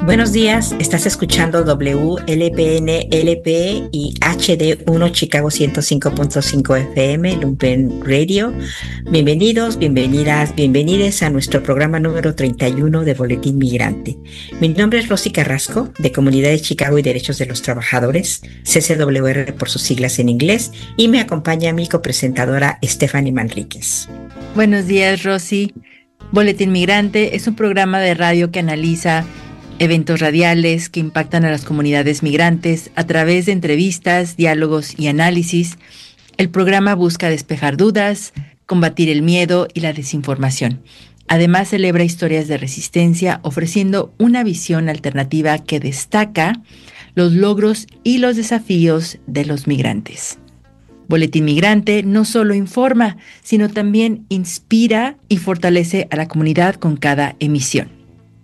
Buenos días, estás escuchando WLPN LP y HD1 Chicago 105.5 FM, Lumpen Radio. Bienvenidos, bienvenidas, bienvenides a nuestro programa número 31 de Boletín Migrante. Mi nombre es Rosy Carrasco, de Comunidad de Chicago y Derechos de los Trabajadores, CCWR por sus siglas en inglés, y me acompaña mi copresentadora Stephanie Manríquez. Buenos días, Rosy. Boletín Migrante es un programa de radio que analiza eventos radiales que impactan a las comunidades migrantes a través de entrevistas, diálogos y análisis. El programa busca despejar dudas, combatir el miedo y la desinformación. Además, celebra historias de resistencia, ofreciendo una visión alternativa que destaca los logros y los desafíos de los migrantes. Boletín Migrante no solo informa, sino también inspira y fortalece a la comunidad con cada emisión.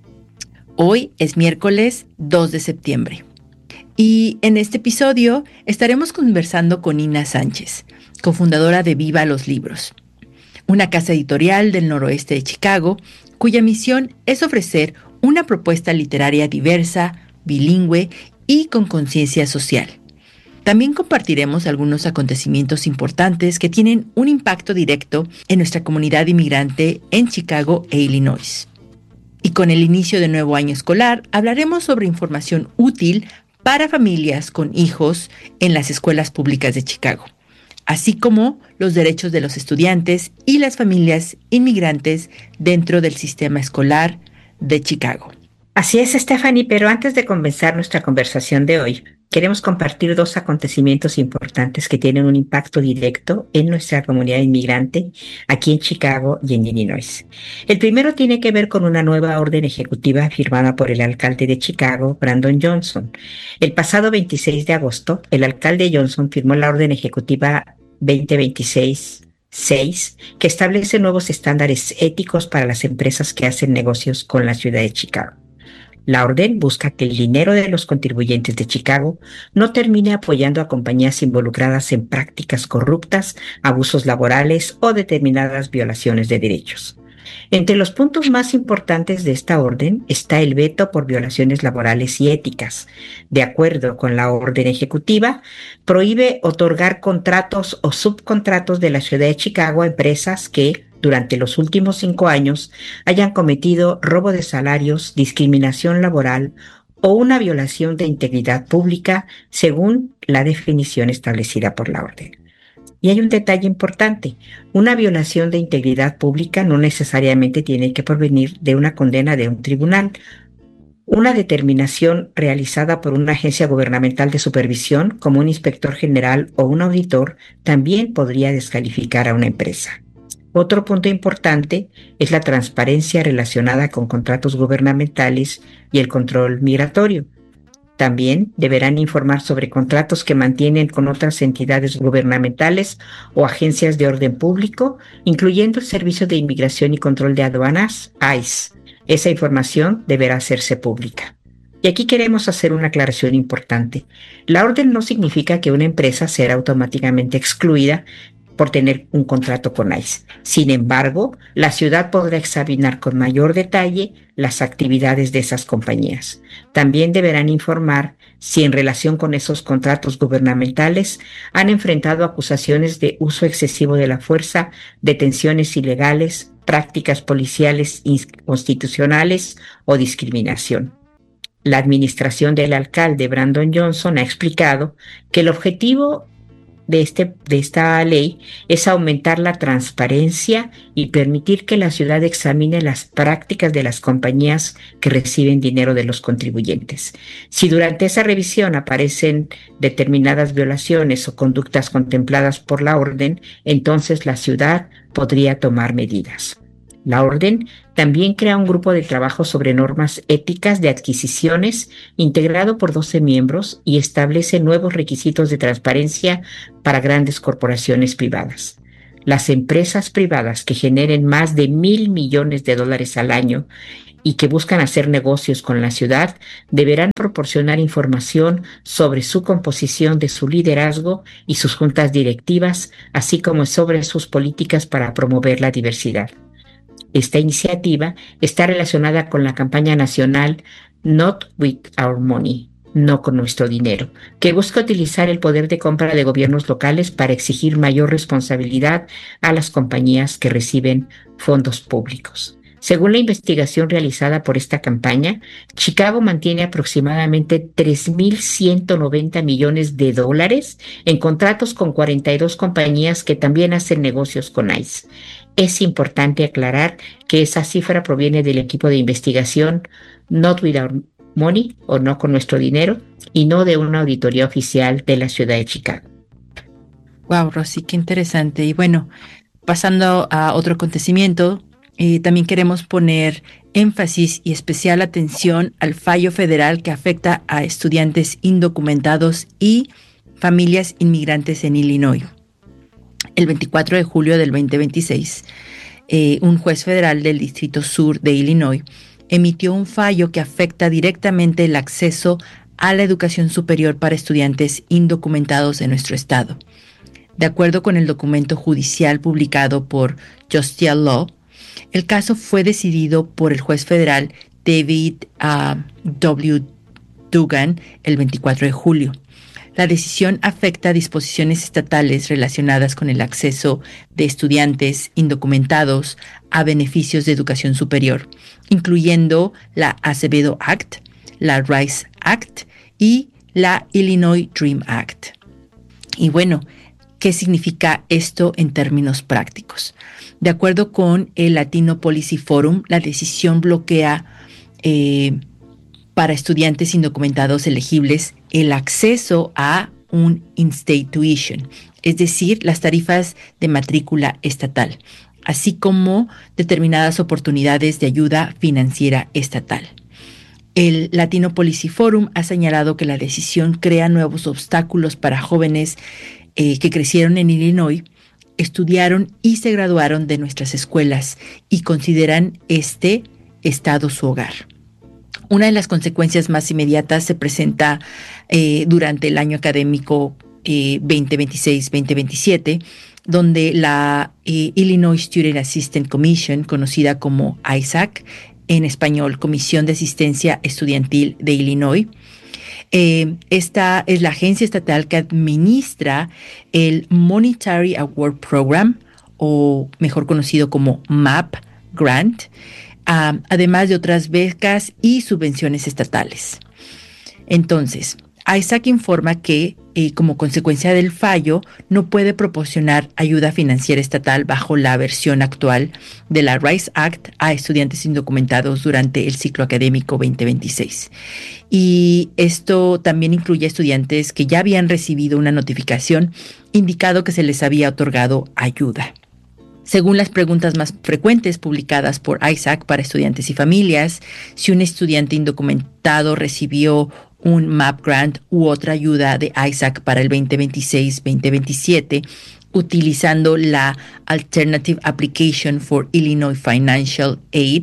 Hoy es miércoles 2 de septiembre y en este episodio estaremos conversando con Ina Sánchez, cofundadora de Viva los Libros, una casa editorial del noroeste de Chicago cuya misión es ofrecer una propuesta literaria diversa, bilingüe y con conciencia social. También compartiremos algunos acontecimientos importantes que tienen un impacto directo en nuestra comunidad inmigrante en Chicago e Illinois. Y con el inicio del nuevo año escolar, hablaremos sobre información útil para familias con hijos en las escuelas públicas de Chicago, así como los derechos de los estudiantes y las familias inmigrantes dentro del sistema escolar de Chicago. Así es, Stephanie, pero antes de comenzar nuestra conversación de hoy, queremos compartir dos acontecimientos importantes que tienen un impacto directo en nuestra comunidad inmigrante aquí en Chicago y en Illinois. El primero tiene que ver con una nueva orden ejecutiva firmada por el alcalde de Chicago, Brandon Johnson. El pasado 26 de agosto, el alcalde Johnson firmó la orden ejecutiva 2026-6, que establece nuevos estándares éticos para las empresas que hacen negocios con la ciudad de Chicago. La orden busca que el dinero de los contribuyentes de Chicago no termine apoyando a compañías involucradas en prácticas corruptas, abusos laborales o determinadas violaciones de derechos. Entre los puntos más importantes de esta orden está el veto por violaciones laborales y éticas. De acuerdo con la orden ejecutiva, prohíbe otorgar contratos o subcontratos de la ciudad de Chicago a empresas que, durante los últimos 5 años, hayan cometido robo de salarios, discriminación laboral o una violación de integridad pública, según la definición establecida por la orden. Y hay un detalle importante: una violación de integridad pública no necesariamente tiene que provenir de una condena de un tribunal. Una determinación realizada por una agencia gubernamental de supervisión, como un inspector general o un auditor, también podría descalificar a una empresa. Otro punto importante es la transparencia relacionada con contratos gubernamentales y el control migratorio. También deberán informar sobre contratos que mantienen con otras entidades gubernamentales o agencias de orden público, incluyendo el Servicio de Inmigración y Control de Aduanas, ICE. Esa información deberá hacerse pública. Y aquí queremos hacer una aclaración importante. La orden no significa que una empresa será automáticamente excluida por tener un contrato con ICE. Sin embargo, la ciudad podrá examinar con mayor detalle las actividades de esas compañías. También deberán informar si en relación con esos contratos gubernamentales han enfrentado acusaciones de uso excesivo de la fuerza, detenciones ilegales, prácticas policiales inconstitucionales o discriminación. La administración del alcalde Brandon Johnson ha explicado que el objetivo de esta ley es aumentar la transparencia y permitir que la ciudad examine las prácticas de las compañías que reciben dinero de los contribuyentes. Si durante esa revisión aparecen determinadas violaciones o conductas contempladas por la orden, entonces la ciudad podría tomar medidas. La orden también crea un grupo de trabajo sobre normas éticas de adquisiciones integrado por 12 miembros y establece nuevos requisitos de transparencia para grandes corporaciones privadas. Las empresas privadas que generen más de $1,000 millones al año y que buscan hacer negocios con la ciudad deberán proporcionar información sobre su composición de su liderazgo y sus juntas directivas, así como sobre sus políticas para promover la diversidad. Esta iniciativa está relacionada con la campaña nacional Not with our money, no con nuestro dinero, que busca utilizar el poder de compra de gobiernos locales para exigir mayor responsabilidad a las compañías que reciben fondos públicos. Según la investigación realizada por esta campaña, Chicago mantiene aproximadamente 3.190 millones de dólares en contratos con 42 compañías que también hacen negocios con ICE. Es importante aclarar que esa cifra proviene del equipo de investigación Not With Our Money, o no con nuestro dinero, y no de una auditoría oficial de la ciudad de Chicago. Wow, Rosy, qué interesante. Y bueno, pasando a otro acontecimiento, también queremos poner énfasis y especial atención al fallo federal que afecta a estudiantes indocumentados y familias inmigrantes en Illinois. El 24 de julio del 2026, un juez federal del Distrito Sur de Illinois emitió un fallo que afecta directamente el acceso a la educación superior para estudiantes indocumentados en nuestro estado. De acuerdo con el documento judicial publicado por Justia Law, el caso fue decidido por el juez federal David W. Dugan el 24 de julio. La decisión afecta disposiciones estatales relacionadas con el acceso de estudiantes indocumentados a beneficios de educación superior, incluyendo la Acevedo Act, la Rice Act y la Illinois Dream Act. Y bueno, ¿qué significa esto en términos prácticos? De acuerdo con el Latino Policy Forum, la decisión bloquea para estudiantes indocumentados elegibles el acceso a un in-state tuition, es decir, las tarifas de matrícula estatal, así como determinadas oportunidades de ayuda financiera estatal. El Latino Policy Forum ha señalado que la decisión crea nuevos obstáculos para jóvenes que crecieron en Illinois, estudiaron y se graduaron de nuestras escuelas y consideran este estado su hogar. Una de las consecuencias más inmediatas se presenta durante el año académico 2026-2027, donde la Illinois Student Assistance Commission, conocida como ISAC, en español, Comisión de Asistencia Estudiantil de Illinois. Esta es la agencia estatal que administra el Monetary Award Program, o mejor conocido como MAP Grant, además de otras becas y subvenciones estatales. Entonces, ISAC informa que, como consecuencia del fallo, no puede proporcionar ayuda financiera estatal bajo la versión actual de la Rice Act a estudiantes indocumentados durante el ciclo académico 2026. Y esto también incluye a estudiantes que ya habían recibido una notificación indicando que se les había otorgado ayuda. Según las preguntas más frecuentes publicadas por ISAC para estudiantes y familias, si un estudiante indocumentado recibió un MAP Grant u otra ayuda de ISAC para el 2026-2027, utilizando la Alternative Application for Illinois Financial Aid,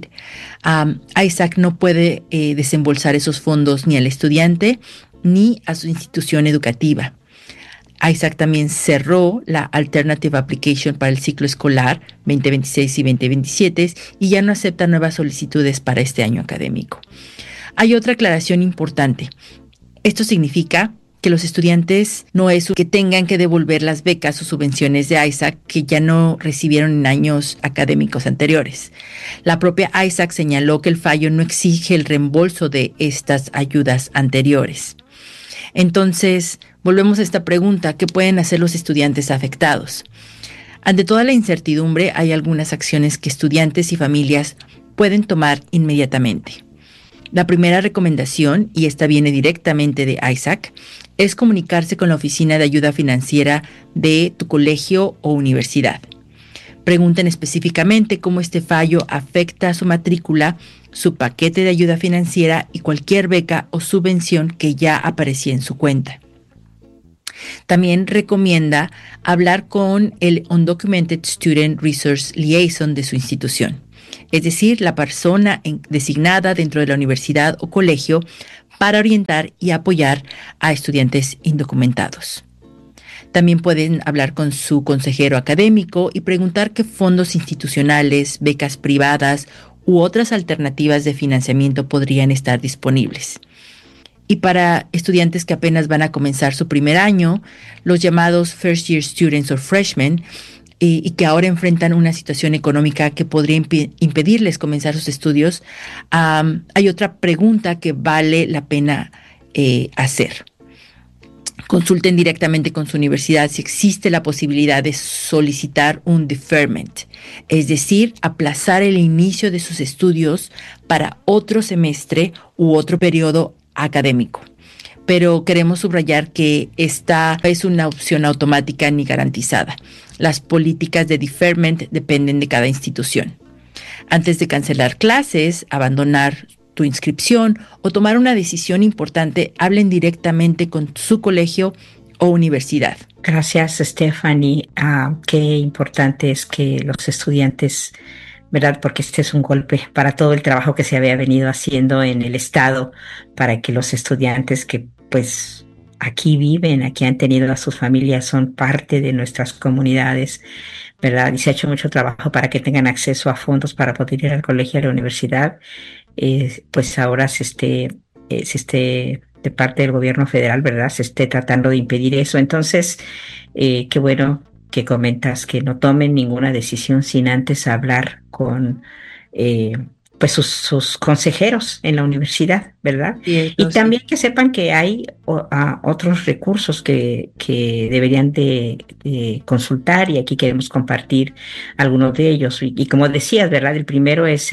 ISAC no puede desembolsar esos fondos ni al estudiante ni a su institución educativa. ISAC también cerró la Alternative Application para el ciclo escolar 2026 y 2027 y ya no acepta nuevas solicitudes para este año académico. Hay otra aclaración importante. Esto significa que los estudiantes no es que tengan que devolver las becas o subvenciones de ISAC que ya no recibieron en años académicos anteriores. La propia ISAC señaló que el fallo no exige el reembolso de estas ayudas anteriores. Entonces, volvemos a esta pregunta: ¿qué pueden hacer los estudiantes afectados? Ante toda la incertidumbre, hay algunas acciones que estudiantes y familias pueden tomar inmediatamente. La primera recomendación, y esta viene directamente de ISAC, es comunicarse con la oficina de ayuda financiera de tu colegio o universidad. Pregunten específicamente cómo este fallo afecta a su matrícula, su paquete de ayuda financiera y cualquier beca o subvención que ya aparecía en su cuenta. También recomienda hablar con el Undocumented Student Resource Liaison de su institución, es decir, la persona designada dentro de la universidad o colegio para orientar y apoyar a estudiantes indocumentados. También pueden hablar con su consejero académico y preguntar qué fondos institucionales, becas privadas u otras alternativas de financiamiento podrían estar disponibles. Y para estudiantes que apenas van a comenzar su primer año, los llamados First Year Students o Freshmen, y que ahora enfrentan una situación económica que podría impedirles comenzar sus estudios, hay otra pregunta que vale la pena hacer. Consulten directamente con su universidad si existe la posibilidad de solicitar un deferment, es decir, aplazar el inicio de sus estudios para otro semestre u otro periodo académico. Pero queremos subrayar que esta es una opción automática ni garantizada. Las políticas de deferment dependen de cada institución. Antes de cancelar clases, abandonar tu inscripción o tomar una decisión importante, hablen directamente con su colegio o universidad. Gracias, Stephanie. Qué importante es que los estudiantes, ¿verdad? Porque este es un golpe para todo el trabajo que se había venido haciendo en el estado para que los estudiantes que pues aquí viven, aquí han tenido a sus familias, son parte de nuestras comunidades, ¿verdad? Y se ha hecho mucho trabajo para que tengan acceso a fondos para poder ir al colegio y a la universidad. Pues ahora se esté de parte del gobierno federal, ¿verdad? Se esté tratando de impedir eso. Entonces, qué bueno que comentas que no tomen ninguna decisión sin antes hablar con pues sus consejeros en la universidad, ¿verdad? Cierto, Y también sí. que sepan que hay otros recursos que deberían de consultar y aquí queremos compartir algunos de ellos. Y como decías, ¿verdad? El primero es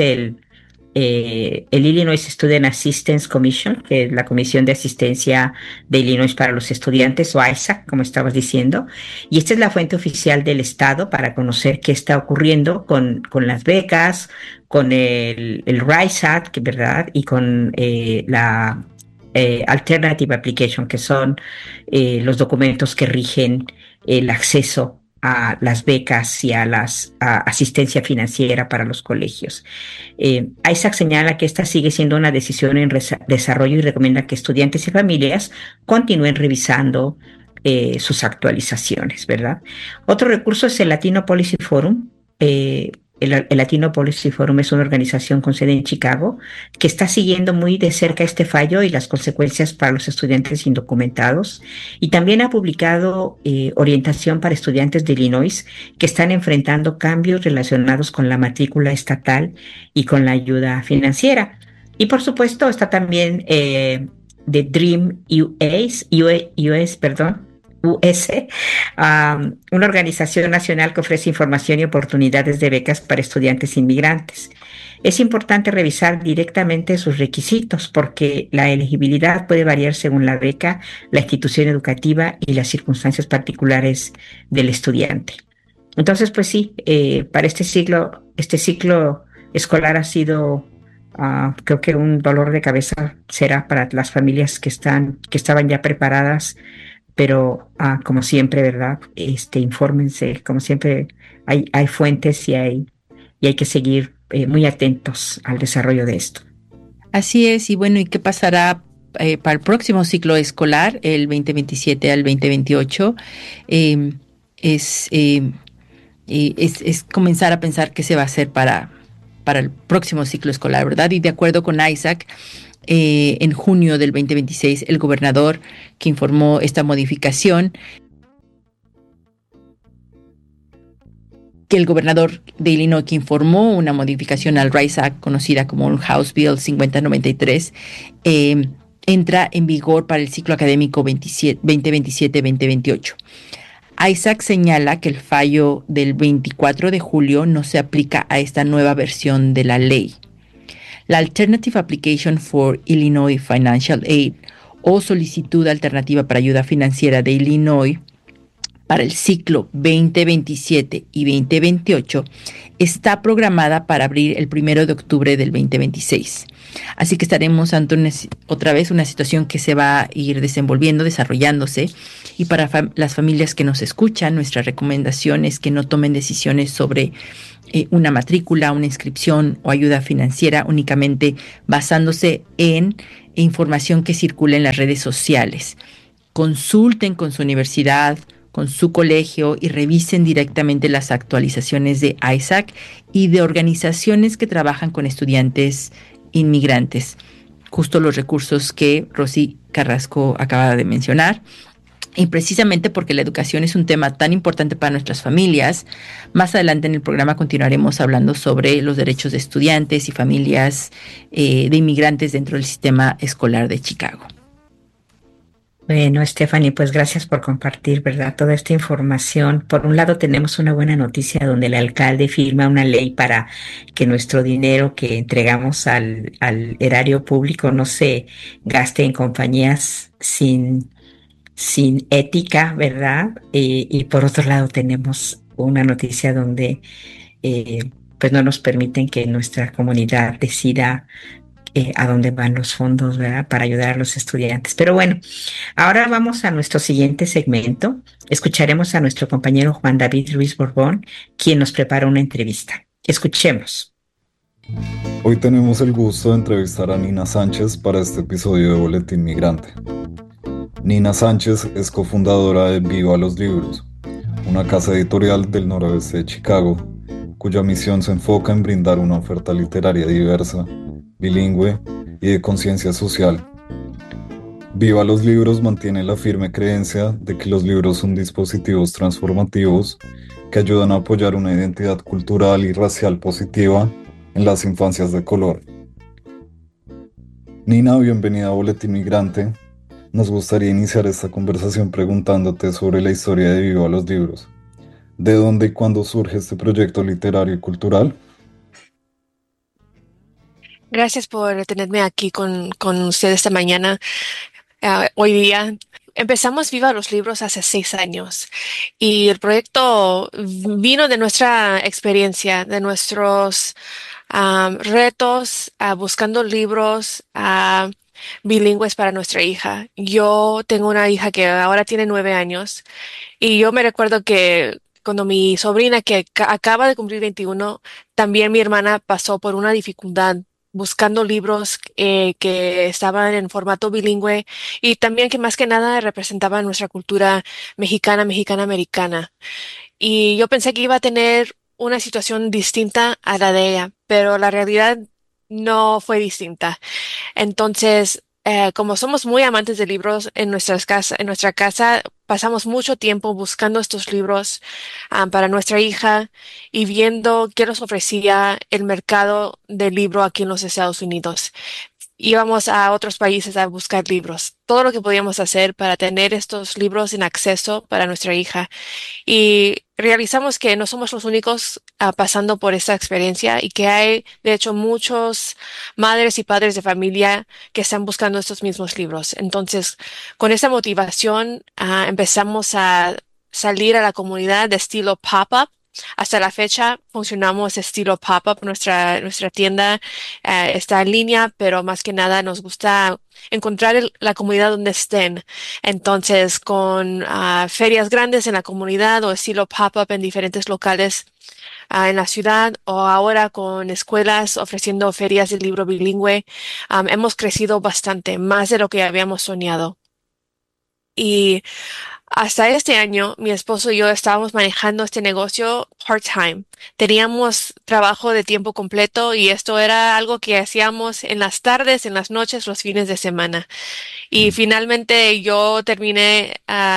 el Illinois Student Assistance Commission, que es la Comisión de Asistencia de Illinois para los Estudiantes, o ISAC, como estabas diciendo. Y esta es la fuente oficial del Estado para conocer qué está ocurriendo con las becas, con el RISE Act, ¿verdad? Y con la Alternative Application, que son los documentos que rigen el acceso a las becas y a la asistencia financiera para los colegios. Isaac señala que esta sigue siendo una decisión en desarrollo y recomienda que estudiantes y familias continúen revisando sus actualizaciones, ¿verdad? Otro recurso es el Latino Policy Forum. El Latino Policy Forum es una organización con sede en Chicago que está siguiendo muy de cerca este fallo y las consecuencias para los estudiantes indocumentados, y también ha publicado orientación para estudiantes de Illinois que están enfrentando cambios relacionados con la matrícula estatal y con la ayuda financiera. Y por supuesto está también de Dream US, perdón, US, una organización nacional que ofrece información y oportunidades de becas para estudiantes inmigrantes. Es importante revisar directamente sus requisitos porque la elegibilidad puede variar según la beca, la institución educativa y las circunstancias particulares del estudiante. Entonces, pues sí, para este ciclo escolar ha sido, creo que un dolor de cabeza será para las familias que estaban ya preparadas, pero como siempre, ¿verdad? Infórmense, como siempre hay fuentes y hay que seguir muy atentos al desarrollo de esto. Así es, y bueno, ¿y qué pasará para el próximo ciclo escolar, el 2027 al 2028? Eh, es, eh, es comenzar a pensar qué se va a hacer para el próximo ciclo escolar, ¿verdad? Y de acuerdo con Isaac, en junio del 2026, el gobernador que informó esta modificación, que el gobernador de Illinois que informó una modificación al RISE Act, conocida como un House Bill 5093, entra en vigor para el ciclo académico 2027-2028. Isaac señala que el fallo del 24 de julio no se aplica a esta nueva versión de la ley. La Alternative Application for Illinois Financial Aid, o solicitud alternativa para ayuda financiera de Illinois para el ciclo 2027 y 2028, está programada para abrir el 1 de octubre del 2026. Así que estaremos ante otra vez una situación que se va a ir desenvolviendo, desarrollándose. Y para las familias que nos escuchan, nuestra recomendación es que no tomen decisiones sobre una matrícula, una inscripción o ayuda financiera únicamente basándose en información que circula en las redes sociales. Consulten con su universidad con su colegio y revisen directamente las actualizaciones de ISAC y de organizaciones que trabajan con estudiantes inmigrantes. Justo los recursos que Rosy Carrasco acaba de mencionar. Y precisamente porque la educación es un tema tan importante para nuestras familias, más adelante en el programa continuaremos hablando sobre los derechos de estudiantes y familias de inmigrantes dentro del sistema escolar de Chicago. Bueno, Stephanie, pues gracias por compartir, ¿verdad? Toda esta información. Por un lado, tenemos una buena noticia donde el alcalde firma una ley para que nuestro dinero que entregamos al erario público no se gaste en compañías sin ética, ¿verdad? Y por otro lado, tenemos una noticia donde pues no nos permiten que nuestra comunidad decida a dónde van los fondos, ¿verdad? Para ayudar a los estudiantes. Pero bueno, ahora vamos a nuestro siguiente segmento. Escucharemos a nuestro compañero Juan David Ruiz Borbón, quien nos prepara una entrevista. Escuchemos. Hoy tenemos el gusto de entrevistar a Nina Sánchez para este episodio de Boletín Migrante. Nina Sánchez es cofundadora de Viva los Libros, una casa editorial del noroeste de Chicago, cuya misión se enfoca en brindar una oferta literaria diversa, bilingüe y de conciencia social. Viva los Libros mantiene la firme creencia de que los libros son dispositivos transformativos que ayudan a apoyar una identidad cultural y racial positiva en las infancias de color. Nina, bienvenida a Boletín Migrante. Nos gustaría iniciar esta conversación preguntándote sobre la historia de Viva los Libros. ¿De dónde y cuándo surge este proyecto literario y cultural? Gracias por tenerme aquí con ustedes esta mañana. Hoy día empezamos Viva los Libros hace 6 años y el proyecto vino de nuestra experiencia, de nuestros retos, buscando libros bilingües para nuestra hija. Yo tengo una hija que ahora tiene 9 años y yo me recuerdo que cuando mi sobrina que acaba de cumplir 21, también mi hermana pasó por una dificultad buscando libros que estaban en formato bilingüe y también que más que nada representaban nuestra cultura mexicana, mexicana-americana. Y yo pensé que iba a tener una situación distinta a la de ella, pero la realidad no fue distinta. Entonces, como somos muy amantes de libros en nuestra casa pasamos mucho tiempo buscando estos libros para nuestra hija y viendo qué nos ofrecía el mercado del libro aquí en los Estados Unidos. Íbamos a otros países a buscar libros, todo lo que podíamos hacer para tener estos libros en acceso para nuestra hija. Y realizamos que no somos los únicos pasando por esta experiencia y que hay, de hecho, muchos madres y padres de familia que están buscando estos mismos libros. Entonces, con esa motivación, empezamos a salir a la comunidad de estilo pop-up. Hasta la fecha funcionamos estilo pop-up. Nuestra tienda está en línea, pero más que nada nos gusta encontrar la comunidad donde estén. Entonces, con ferias grandes en la comunidad o estilo pop-up en diferentes locales en la ciudad o ahora con escuelas ofreciendo ferias de libro bilingüe, hemos crecido bastante, más de lo que habíamos soñado. Y hasta este año, mi esposo y yo estábamos manejando este negocio part-time. Teníamos trabajo de tiempo completo y esto era algo que hacíamos en las tardes, en las noches, los fines de semana. Y finalmente yo terminé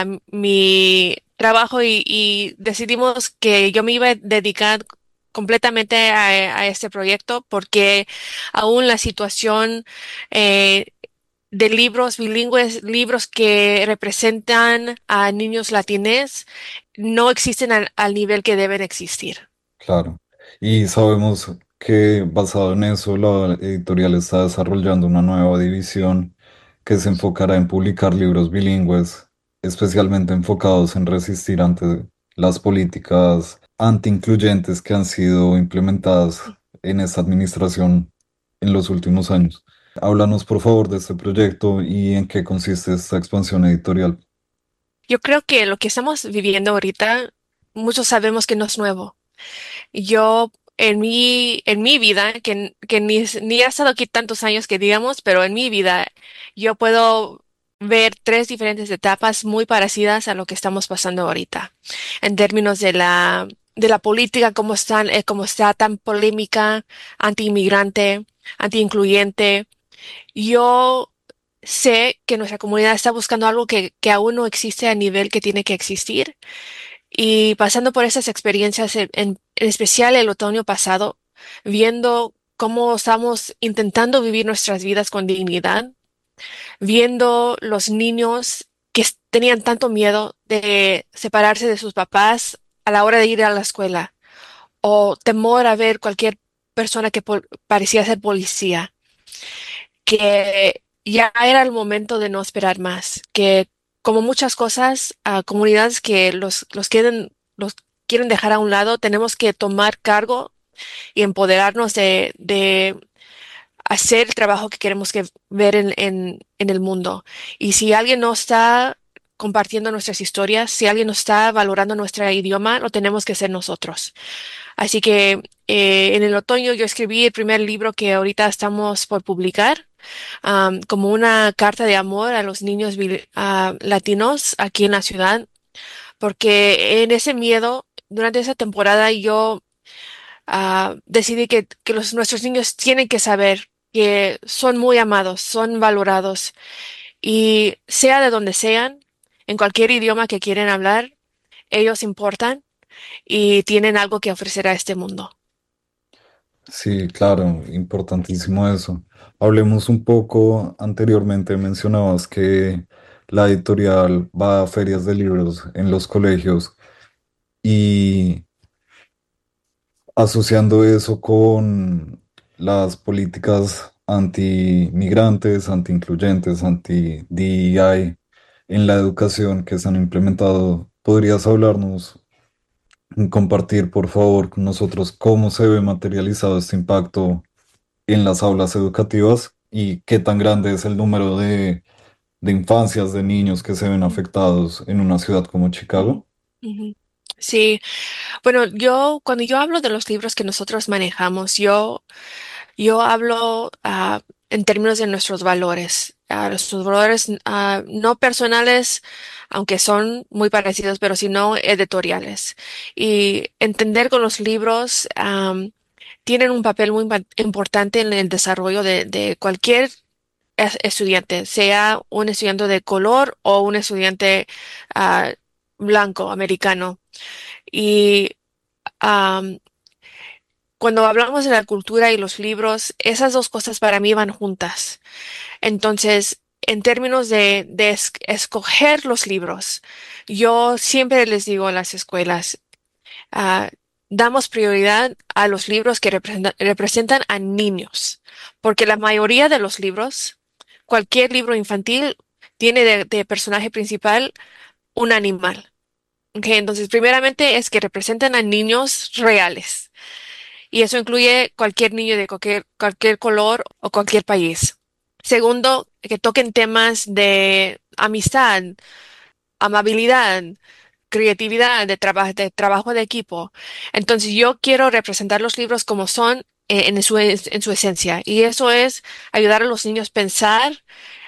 mi trabajo y decidimos que yo me iba a dedicar completamente a este proyecto porque aún la situación eh, de libros bilingües, libros que representan a niños latines, no existen al nivel que deben existir. Claro. Y sabemos que basado en eso, la editorial está desarrollando una nueva división que se enfocará en publicar libros bilingües, especialmente enfocados en resistir ante las políticas anti-incluyentes que han sido implementadas en esta administración en los últimos años. Háblanos, por favor, de este proyecto y en qué consiste esta expansión editorial. Yo creo que lo que estamos viviendo ahorita, muchos sabemos que no es nuevo. Yo en mi vida, que ni ha estado aquí tantos años que digamos, pero en mi vida, yo puedo ver tres diferentes etapas muy parecidas a lo que estamos pasando ahorita, en términos de la política, cómo está tan polémica, anti-inmigrante, anti-incluyente. Yo sé que nuestra comunidad está buscando algo que aún no existe a nivel que tiene que existir. Y pasando por esas experiencias, en especial el otoño pasado, viendo cómo estamos intentando vivir nuestras vidas con dignidad, viendo los niños que tenían tanto miedo de separarse de sus papás a la hora de ir a la escuela, o temor a ver cualquier persona que parecía ser policía, que ya era el momento de no esperar más, que como muchas cosas, a comunidades que los quieren dejar a un lado, tenemos que tomar cargo y empoderarnos de hacer el trabajo que queremos ver en el mundo. Y si alguien no está compartiendo nuestras historias, si alguien no está valorando nuestro idioma, lo tenemos que hacer nosotros. Así que en el otoño yo escribí el primer libro que ahorita estamos por publicar, como una carta de amor a los niños latinos aquí en la ciudad, porque en ese miedo, durante esa temporada yo decidí que nuestros niños tienen que saber que son muy amados, son valorados y sea de donde sean, en cualquier idioma que quieren hablar, ellos importan y tienen algo que ofrecer a este mundo. Sí, claro, importantísimo eso. Hablemos un poco, anteriormente mencionabas que la editorial va a ferias de libros en los colegios y asociando eso con las políticas anti-migrantes, anti-incluyentes, anti-DEI en la educación que se han implementado, ¿podrías hablarnos, compartir por favor con nosotros cómo se ve materializado este impacto en las aulas educativas y qué tan grande es el número de infancias, de niños que se ven afectados en una ciudad como Chicago? Ujú. Sí, bueno, cuando yo hablo de los libros que nosotros manejamos, yo hablo en términos de nuestros valores no personales, aunque son muy parecidos, pero sino editoriales. Y entender con los libros tienen un papel muy importante en el desarrollo de cualquier estudiante, sea un estudiante de color o un estudiante ah, blanco, americano. Y am, cuando hablamos de la cultura y los libros, esas dos cosas para mí van juntas. Entonces, en términos de escoger los libros, yo siempre les digo a las escuelas, ah, damos prioridad a los libros que representan a niños, porque la mayoría de los libros, cualquier libro infantil, tiene de personaje principal un animal. Ok, entonces, primeramente es que representan a niños reales. Y eso incluye cualquier niño de cualquier color o cualquier país. Segundo, que toquen temas de amistad, amabilidad, creatividad, de trabajo de equipo. Entonces yo quiero representar los libros como son en su esencia. Y eso es ayudar a los niños a pensar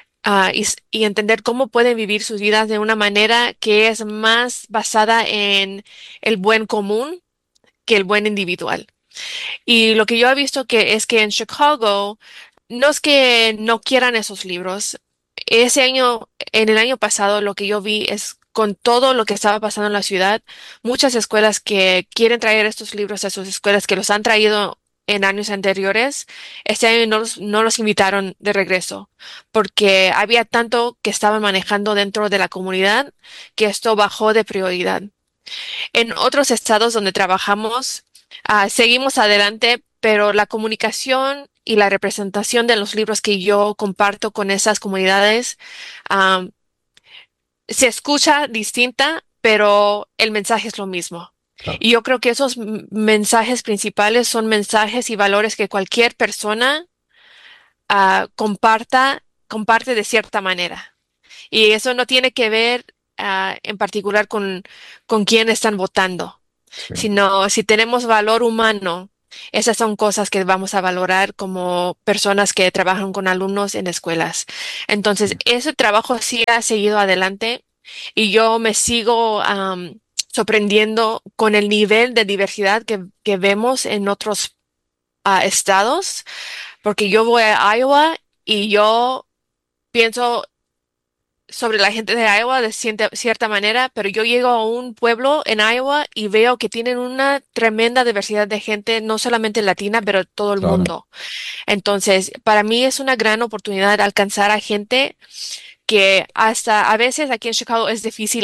y entender cómo pueden vivir sus vidas de una manera que es más basada en el buen común que el buen individual. Y lo que yo he visto que es que en Chicago no es que no quieran esos libros. Ese año, en el año pasado, lo que yo vi es con todo lo que estaba pasando en la ciudad, muchas escuelas que quieren traer estos libros a sus escuelas que los han traído en años anteriores, este año no los invitaron de regreso, porque había tanto que estaban manejando dentro de la comunidad que esto bajó de prioridad. En otros estados donde trabajamos, seguimos adelante, pero la comunicación y la representación de los libros que yo comparto con esas comunidades, am, se escucha distinta, pero el mensaje es lo mismo. Claro. Y yo creo que esos mensajes principales son mensajes y valores que cualquier persona comparte de cierta manera. Y eso no tiene que ver en particular con quién están votando, Sí. sino si tenemos valor humano Esas son cosas que vamos a valorar como personas que trabajan con alumnos en escuelas. Entonces, ese trabajo sí ha seguido adelante y yo me sigo sorprendiendo con el nivel de diversidad que vemos en otros estados, porque yo voy a Iowa y yo pienso sobre la gente de Iowa de cierta manera, pero yo llego a un pueblo en Iowa y veo que tienen una tremenda diversidad de gente, no solamente latina, pero todo el Claro, mundo. Entonces, para mí es una gran oportunidad alcanzar a gente que hasta a veces aquí en Chicago es difícil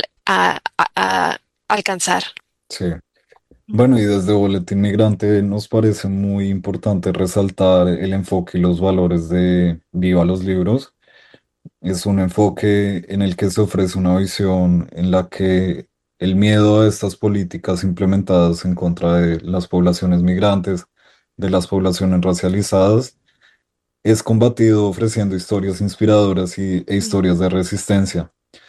alcanzar. sí. Bueno, y desde Boletín Migrante nos parece muy importante resaltar el enfoque y los valores de Viva los Libros. Es un enfoque en el que se ofrece una visión en la que el miedo a estas políticas implementadas en contra de las poblaciones migrantes, de las poblaciones racializadas, es combatido ofreciendo historias inspiradoras e Ujú, historias de resistencia.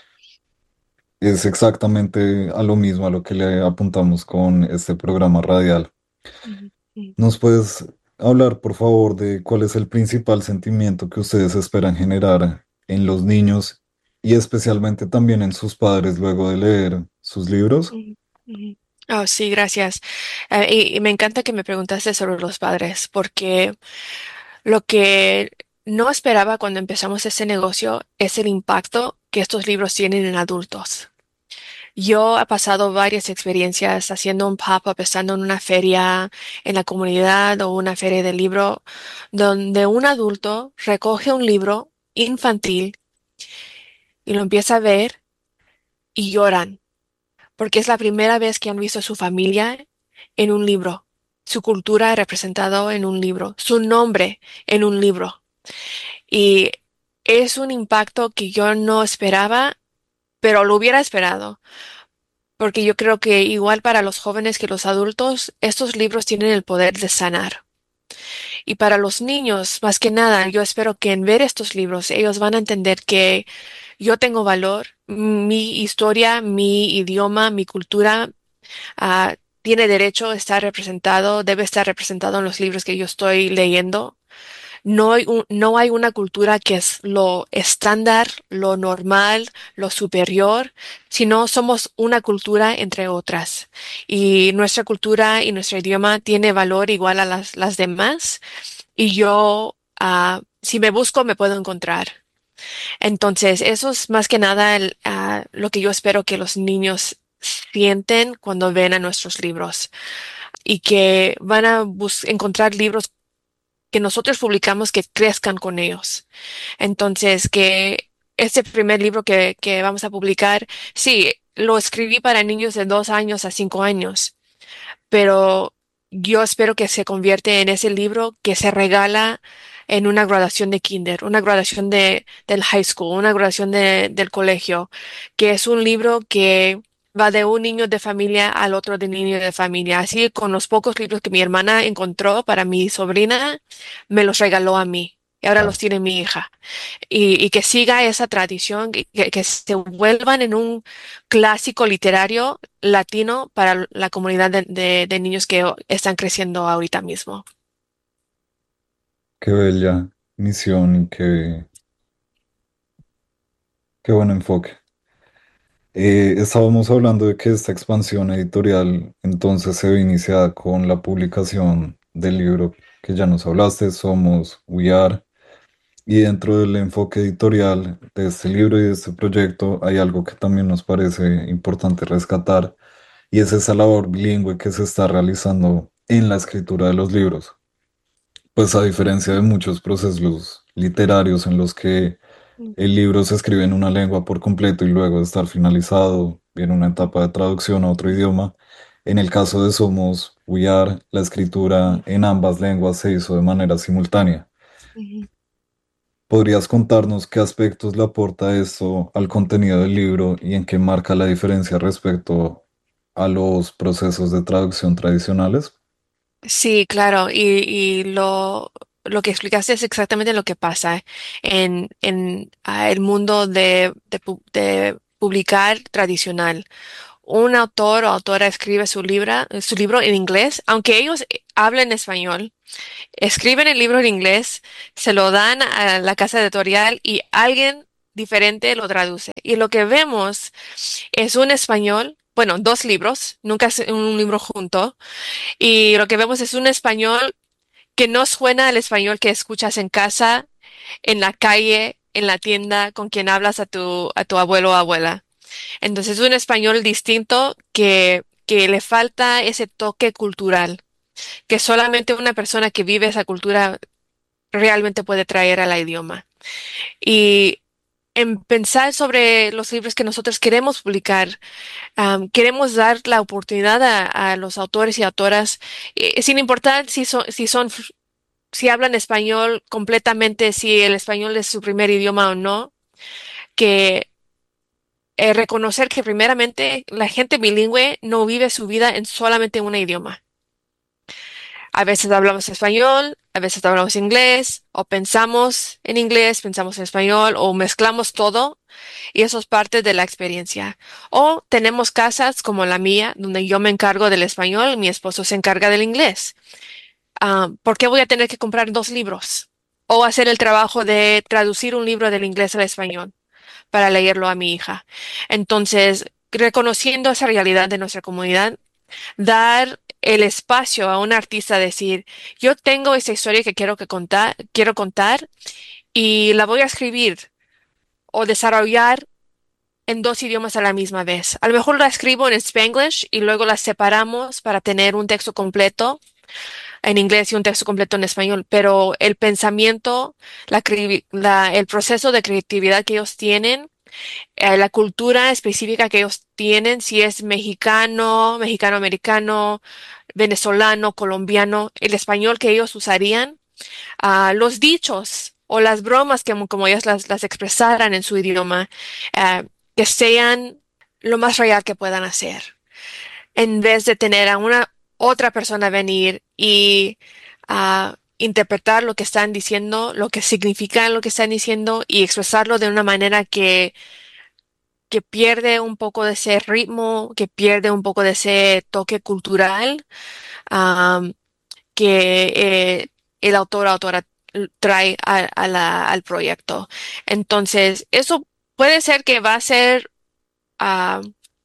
Es exactamente a lo mismo a lo que le apuntamos con este programa radial. ujú, ujú. ¿Nos puedes hablar, por favor, de cuál es el principal sentimiento que ustedes esperan generar en los niños y especialmente también en sus padres luego de leer sus libros? Ujú, ujú. Oh, sí, gracias. Y me encanta que me preguntaste sobre los padres, porque lo que no esperaba cuando empezamos este negocio es el impacto que estos libros tienen en adultos. Yo he pasado varias experiencias haciendo un pop-up, estando en una feria en la comunidad o una feria de libro, donde un adulto recoge un libro infantil y lo empieza a ver y lloran, porque es la primera vez que han visto a su familia en un libro, su cultura representado en un libro, su nombre en un libro. Y es un impacto que yo no esperaba, pero lo hubiera esperado, porque yo creo que igual para los jóvenes que los adultos, estos libros tienen el poder de sanar. Y para los niños, más que nada, yo espero que en ver estos libros, ellos van a entender que yo tengo valor, mi historia, mi idioma, mi cultura, tiene derecho a estar representado, debe estar representado en los libros que yo estoy leyendo. No hay una cultura que es lo estándar, lo normal, lo superior, sino somos una cultura entre otras. Y nuestra cultura y nuestro idioma tiene valor igual a las demás. Y yo, si me busco, me puedo encontrar. Entonces, eso es más que nada lo que yo espero que los niños sienten cuando ven a nuestros libros y que van a encontrar libros que nosotros publicamos que crezcan con ellos. Entonces, que este primer libro que vamos a publicar, sí, lo escribí para niños de 2 años a 5 años, pero yo espero que se convierte en ese libro que se regala en una graduación de kinder, una graduación del high school, una graduación del colegio, que es un libro que va de un niño de familia al otro de niño de familia. Así con los pocos libros que mi hermana encontró para mi sobrina, me los regaló a mí. Y ahora los Claro. tiene mi hija. Y que siga esa tradición, que se vuelvan en un clásico literario latino para la comunidad de niños que están creciendo ahorita mismo. Qué bella misión y qué buen enfoque. Estábamos hablando de que esta expansión editorial entonces se ve iniciada con la publicación del libro que ya nos hablaste, Somos We Are. Y dentro del enfoque editorial de este libro y de este proyecto hay algo que también nos parece importante rescatar y es esa labor bilingüe que se está realizando en la escritura de los libros. Pues a diferencia de muchos procesos literarios en los que el libro se escribe en una lengua por completo y luego de estar finalizado viene una etapa de traducción a otro idioma, en el caso de Somos We Are, la escritura en ambas lenguas se hizo de manera simultánea. ¿Podrías contarnos qué aspectos le aporta esto al contenido del libro y en qué marca la diferencia respecto a los procesos de traducción tradicionales? Sí, claro, y lo que explicaste es exactamente lo que pasa en el mundo de publicar tradicional. un autor o autora escribe su libro en inglés, aunque ellos hablen español, escriben el libro en inglés, se lo dan a la casa editorial y alguien diferente lo traduce. Y lo que vemos es un español, bueno, dos libros, nunca es un libro junto, y lo que vemos es un español que no suena al español que escuchas en casa, en la calle, en la tienda, con quien hablas a tu abuelo o abuela. Entonces es un español distinto que le falta ese toque cultural, que solamente una persona que vive esa cultura realmente puede traer al idioma. Y en pensar sobre los libros que nosotros queremos publicar, queremos dar la oportunidad a los autores y autoras, sin importar si hablan español completamente, si el español es su primer idioma o no, que reconocer que primeramente la gente bilingüe no vive su vida en solamente un idioma. A veces hablamos español, a veces hablamos inglés, o pensamos en inglés, pensamos en español, o mezclamos todo, y eso es parte de la experiencia. O tenemos casas como la mía, donde yo me encargo del español y mi esposo se encarga del inglés. ¿Por qué voy a tener que comprar dos libros? O hacer el trabajo de traducir un libro del inglés al español para leerlo a mi hija. Entonces, reconociendo esa realidad de nuestra comunidad, dar el espacio a un artista, decir, yo tengo esa historia que quiero contar y la voy a escribir o desarrollar en dos idiomas a la misma vez. A lo mejor la escribo en Spanglish y luego la separamos para tener un texto completo en inglés y un texto completo en español, pero el pensamiento, el proceso de creatividad que ellos tienen, la cultura específica que ellos tienen, si es mexicano, mexicano-americano, venezolano, colombiano, el español que ellos usarían, los dichos o las bromas que como ellos las expresaran en su idioma, que sean lo más real que puedan hacer, en vez de tener a una otra persona venir y interpretar lo que están diciendo, lo que significa lo que están diciendo y expresarlo de una manera que pierde un poco de ese ritmo, que pierde un poco de ese toque cultural, que el autor o autora trae al proyecto. Entonces, eso puede ser que va a ser ah,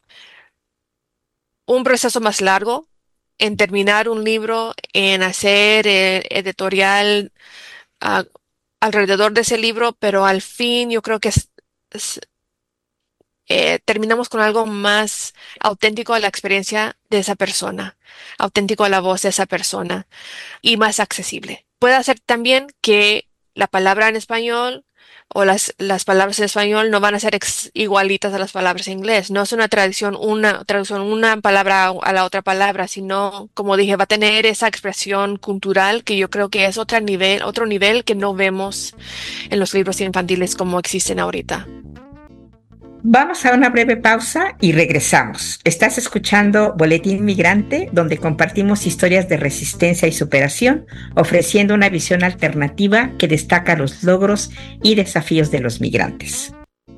un proceso más largo en terminar un libro, en hacer editorial ah, alrededor de ese libro, pero al fin yo creo que es- terminamos con algo más auténtico a la experiencia de esa persona, auténtico a la voz de esa persona y más accesible. Puede ser también que la palabra en español o las palabras en español no van a ser igualitas a las palabras en inglés. No es una traducción, una palabra a la otra palabra, sino, como dije, va a tener esa expresión cultural que yo creo que es otro nivel que no vemos en los libros infantiles como existen ahorita. Vamos a una breve pausa y regresamos. Estás escuchando Boletín Migrante, donde compartimos historias de resistencia y superación, ofreciendo una visión alternativa que destaca los logros y desafíos de los migrantes.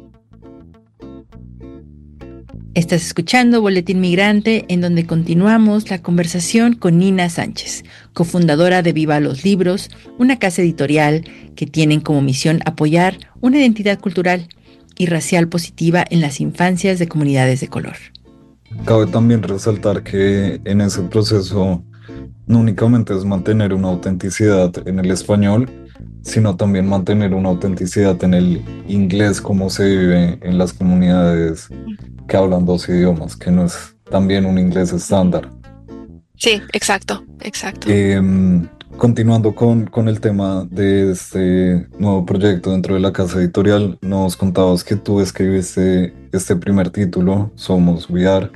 Estás escuchando Boletín Migrante, en donde continuamos la conversación con Nina Sánchez, cofundadora de Viva los Libros, una casa editorial que tienen como misión apoyar una identidad cultural y racial positiva en las infancias de comunidades de color. Cabe también resaltar que en ese proceso no únicamente es mantener una autenticidad en el español, sino también mantener una autenticidad en el inglés, como se vive en las comunidades que hablan dos idiomas, que no es también un inglés estándar. Sí, exacto, exacto. Continuando con el tema de este nuevo proyecto dentro de la casa editorial, nos contabas que tú escribiste este primer título, Somos We Are.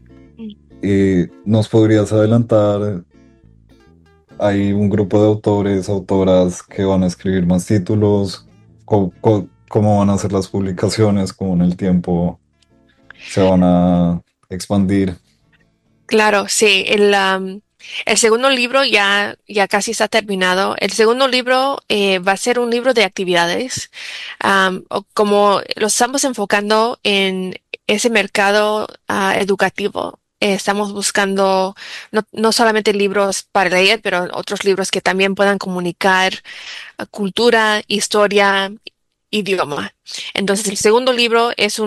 ¿Nos podrías adelantar? ¿Hay un grupo de autores, autoras que van a escribir más títulos? ¿Cómo van a ser las publicaciones? ¿Cómo en el tiempo se van a expandir? Claro, sí. El segundo libro ya casi está terminado. El segundo libro va a ser un libro de actividades. Como lo estamos enfocando en ese mercado educativo, estamos buscando no solamente libros para leer, pero otros libros que también puedan comunicar cultura, historia, idioma. Entonces, el segundo libro es